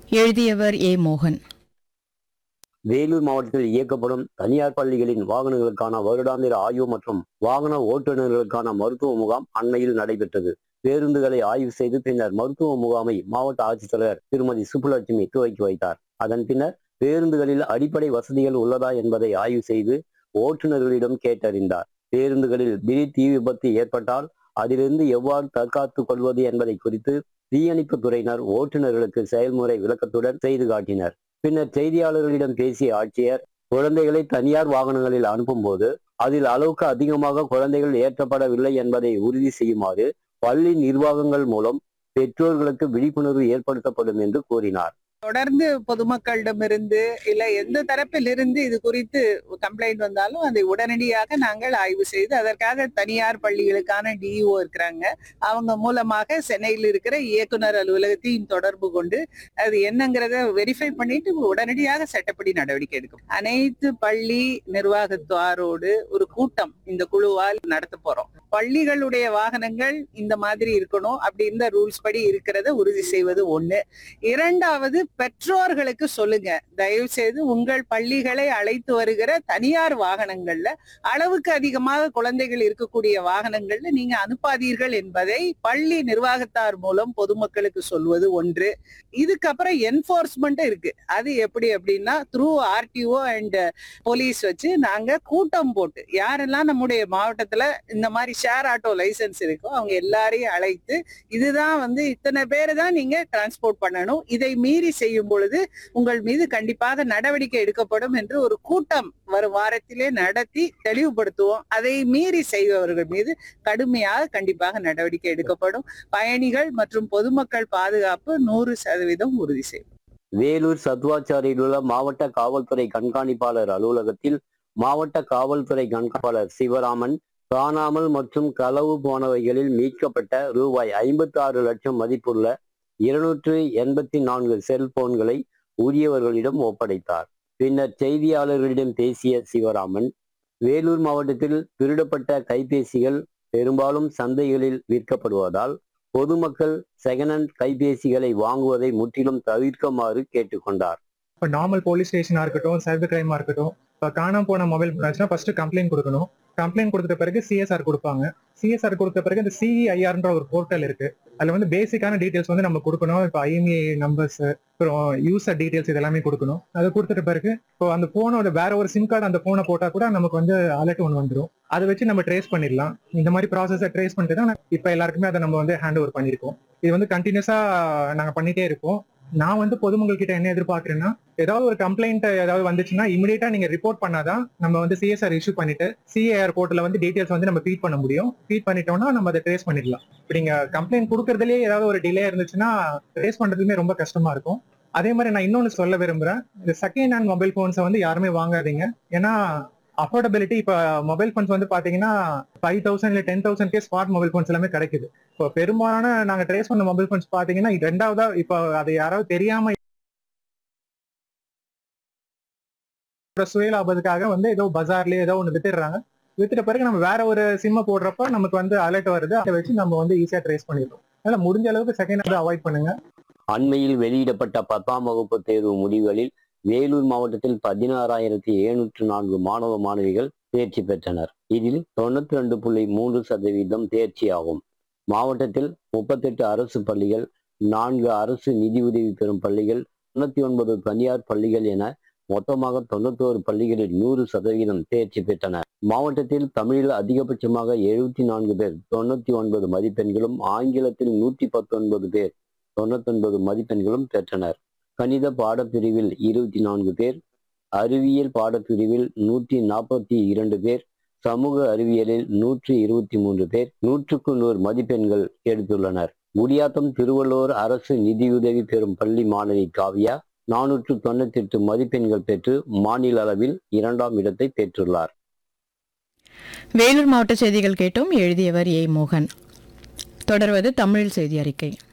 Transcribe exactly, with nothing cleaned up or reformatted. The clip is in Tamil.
எழுதியவர் ஏ மோகன். வேலூர் மாவட்டத்தில் இயக்கப்படும் தனியார் பள்ளிகளின் வாகனங்களுக்கான வருடாந்திர ஆய்வு மற்றும் வாகன ஓட்டுநர்களுக்கான மருத்துவ முகாம் அண்மையில் நடைபெற்றது. பேருந்துகளை ஆய்வு செய்து பின்னர் மருத்துவ முகாமை மாவட்ட ஆட்சித்தலைவர் திருமதி சுப்புலட்சுமி துவக்கி வைத்தார். அதன் பின்னர் பேருந்துகளில் அடிப்படை வசதிகள் உள்ளதா என்பதை ஆய்வு செய்து ஓட்டுநர்களிடம் கேட்டறிந்தார். பேருந்துகளில் திடீர் தீ விபத்து ஏற்பட்டால் அதிலிருந்து எவ்வாறு தற்காத்துக் கொள்வது என்பதை குறித்து தீயணைப்பு துறையினர் ஓட்டுநர்களுக்கு செயல்முறை விளக்கத்துடன் செய்து காட்டினர். பின்னர் செய்தியாளர்களிடம் பேசிய ஆட்சியர், குழந்தைகளை தனியார் வாகனங்களில் அனுப்பும் போது அதில் அளவுக்கு அதிகமாக குழந்தைகள் ஏற்றப்படவில்லை என்பதை உறுதி செய்யுமாறு பள்ளி நிர்வாகங்கள் மூலம் பெற்றோர்களுக்கு விழிப்புணர்வு ஏற்படுத்தப்படும் என்று கூறினார். தொடர்ந்து பொதுமக்களிடமிருந்து இல்ல எந்த தரப்பிலிருந்து இது குறித்து கம்ப்ளைண்ட் வந்தாலும் அதை உடனடியாக நாங்கள் ஆய்வு செய்து அதற்காக தனியார் பள்ளிகளுக்கான டிஇஓ இருக்கிறாங்க, அவங்க மூலமாக சென்னையில் இருக்கிற இயக்குனர் அலுவலகத்தையும் தொடர்பு கொண்டு அது என்னங்கிறத வெரிஃபை பண்ணிட்டு உடனடியாக சட்டப்படி நடவடிக்கை எடுக்கும். அனைத்து பள்ளி நிர்வாகத்தாரோடு ஒரு கூட்டம் இந்த குழுவால் நடத்த போறோம். பள்ளிகளுடைய வாகனங்கள் இந்த மாதிரி இருக்கணும் அப்படின்ற ரூல்ஸ் படி இருக்கிறத உறுதி செய்வது ஒண்ணு. இரண்டாவது, பெற்றோர்களுக்கு சொல்லுங்க, தயவு செய்து உங்கள் பள்ளிகளை அழைத்து வருகிற தனியார் வாகனங்கள்ல அளவுக்கு அதிகமாக குழந்தைகள் இருக்கக்கூடிய வாகனங்கள்ல நீங்க அனுப்பாதீர்கள் என்பதை பள்ளி நிர்வாகத்தார் மூலம் பொதுமக்களுக்கு சொல்வது ஒன்று. இதுக்கப்புறம் என்போர்ஸ்மெண்ட் இருக்கு. அது எப்படி அப்படின்னா த்ரூ ஆர்டிஓ அண்ட் போலீஸ் வச்சு நாங்க கூட்டம் போட்டு யாரெல்லாம் நம்முடைய மாவட்டத்துல இந்த மாதிரி ஷேர் ஆட்டோ லைசன்ஸ் இருக்கோ அவங்க எல்லாரையும் அழைத்து இதுதான் வந்து இத்தனை பேரை தான் நீங்க டிரான்ஸ்போர்ட் பண்ணணும், இதை மீறி செய்யும் பொழுது உங்கள் மீது கண்டிப்பாக நடவடிக்கை எடுக்கப்படும் என்று ஒரு கூட்டம் வரும் வாரத்திலே நடத்தி தெளிவுபடுத்துவோம். அதை மீறி செய்பவர்கள் மீது கடுமையாக கண்டிப்பாக நடவடிக்கை எடுக்கப்படும். பயணிகள் மற்றும் பொதுமக்கள் பாதுகாப்பு நூறு சதவீதம் உறுதி செய்யும். வேலூர் சத்வாச்சாரியில் உள்ள மாவட்ட காவல்துறை கண்காணிப்பாளர் அலுவலகத்தில் மாவட்ட காவல்துறை கண்காணிப்பாளர் சிவராமன் காணாமல் மற்றும் களவு போனவைகளில் மீட்கப்பட்ட ரூபாய் ஐம்பத்தி ஆறு லட்சம் மதிப்புள்ள இருநூற்று எண்பத்தி நான்கு செல்போன்களை உரியவர்களிடம் ஒப்படைத்தார். பின்னர் செய்தியாளர்களிடம் பேசிய சிவராமன், வேலூர் மாவட்டத்தில் திருடப்பட்ட கைபேசிகள் பெரும்பாலும் சந்தைகளில் விற்கப்படுவதால் பொதுமக்கள் செகண்ட் ஹேண்ட் கைபேசிகளை வாங்குவதை முற்றிலும் தவிர்க்குமாறு கேட்டுக்கொண்டார். இப்போ நார்மல் போலீஸ் ஸ்டேஷனா இருக்கட்டும், சைபர் கிரைமா இருக்கட்டும், இப்போ காணாம போன மொபைல் போனாச்சுன்னா ஃபர்ஸ்ட் கம்ப்ளைண்ட் கொடுக்கணும். கம்ப்ளைண்ட் கொடுத்த பிறகு சிஎஸ்ஆர் கொடுப்பாங்க. சிஎஸ்ஆர் கொடுத்த பிறகு இந்த சிஇஐஆர்ன்ற ஒரு போர்ட்டல் இருக்கு. அதுல வந்து பேசிக்கான டீடைல்ஸ் வந்து நம்ம கொடுக்கணும். இப்போ ஐஎம்இஐ நம்பர்ஸ், அப்புறம் யூசர் டீடைல்ஸ் இதெல்லாமே கொடுக்கணும். அதை கொடுத்துட்ட பிறகு இப்போ அந்த போனோட வேற ஒரு சிம் கார்டு அந்த போனை போட்டா கூட நமக்கு வந்து அலர்ட் ஒன்று வந்துடும். அதை வச்சு நம்ம ட்ரேஸ் பண்ணிடலாம். இந்த மாதிரி ப்ராசஸை ட்ரேஸ் பண்ணிட்டு தான் இப்போ எல்லாருக்குமே அதை நம்ம வந்து ஹேண்ட் ஓவர் பண்ணியிருக்கோம். இது வந்து கண்டினியூஸா நாங்கள் பண்ணிட்டே இருக்கோம். நான் வந்து பொதுமக்கள் கிட்ட என்ன எதிர்பார்க்கறேன்னா, ஏதாவது ஒரு கம்ப்ளைண்ட் ஏதாவது வந்துச்சுன்னா இமிடியேட்டா நீங்க ரிப்போர்ட் பண்ணாதான் நம்ம வந்து சிஎஸ்ஆர் இஷ்யூ பண்ணிட்டு சிஏஆர் போர்ட்டல வந்து டீடைல்ஸ் வந்து நம்ம ஃபீட் பண்ண முடியும். ஃபீட் பண்ணிட்டோம்னா நம்ம அதை ட்ரேஸ் பண்ணிடலாம். இப்போ நீங்க கம்ப்ளைண்ட் கொடுக்கறதுலேயே ஏதாவது ஒரு டிலே இருந்துச்சுன்னா ட்ரேஸ் பண்றதுமே ரொம்ப கஷ்டமா இருக்கும். அதே மாதிரி நான் இன்னொன்னு சொல்ல விரும்புறேன், இந்த செகண்ட் ஹேண்ட் மொபைல் போன்ஸை வந்து யாருமே வாங்காதீங்க. ஏன்னா அஃபோர்டபிலிட்டி இப்போ மொபைல் போன்ஸ் வந்து பாத்தீங்கன்னா ஃபைவ் தௌசண்ட் இல்லை டென் தௌசண்ட்கே ஸ்மார்ட் மொபைல் போன்ஸ் எல்லாமே கிடைக்குது. இப்போ பெரும்பாலான நாங்க ட்ரேஸ் பண்ண மொபைல் போன்ஸ் பாத்தீங்கன்னா ரெண்டாவதா இப்போ அது யாராவது தெரியாம சுயலாபத்துக்காக வந்து ஏதோ பஜார்லயே ஏதோ ஒன்று வித்துடுறாங்க. வித்துட்ட பிறகு நம்ம வேற ஒரு சிம்மை போடுறப்ப நமக்கு வந்து அலர்ட் வருது. அதை வச்சு நம்ம வந்து ஈஸியா ட்ரேஸ் பண்ணிடுறோம். அதனால முடிஞ்ச அளவுக்கு செகண்ட் ஹேண்ட் அவாய்ட் பண்ணுங்க. அண்மையில் வெளியிடப்பட்ட பத்தாம் வகுப்பு தேர்வு முடிவுகளில் வேலூர் மாவட்டத்தில் பதினாறாயிரத்தி எழுநூற்று நான்கு மாணவ மாணவிகள் தேர்ச்சி பெற்றனர். இதில் தொண்ணூத்தி ரெண்டு புள்ளி மூன்று சதவீதம் தேர்ச்சி ஆகும். மாவட்டத்தில் முப்பத்தி எட்டு அரசு பள்ளிகள், நான்கு அரசு நிதியுதவி பெறும் பள்ளிகள், தொண்ணூத்தி ஒன்பது தனியார் பள்ளிகள் என மொத்தமாக தொண்ணூத்தி ஒரு பள்ளிகளில் நூறு சதவீதம் தேர்ச்சி பெற்றனர். மாவட்டத்தில் தமிழில் அதிகபட்சமாக எழுபத்தி நான்கு பேர் தொண்ணூத்தி ஒன்பது மதிப்பெண்களும், ஆங்கிலத்தில் நூற்றி பத்தொன்பது பேர் தொண்ணூத்தி ஒன்பது மதிப்பெண்களும் பெற்றனர். கணித பாடப்பிரிவில் இருபத்தி நான்கு பேர், அறிவியல் பாடப்பிரிவில் நூற்றி நாற்பத்தி இரண்டு பேர், சமூக அறிவியலில் நூற்றி இருபத்தி மூன்று பேர் நூற்றுக்கு நூறு மதிப்பெண்கள் எடுத்துள்ளனர். குடியாத்தம் திருவள்ளூர் அரசு நிதியுதவி பெறும் பள்ளி மாணவி காவ்யா நானூற்று தொண்ணூத்தி எட்டு மதிப்பெண்கள் பெற்று மாநில அளவில் இரண்டாம் இடத்தை பெற்றுள்ளார். வேலூர் மாவட்ட செய்திகள் கேட்டோம். எழுதியவர் ஏ மோகன். தொடர்வது தமிழ் செய்தி அறிக்கை.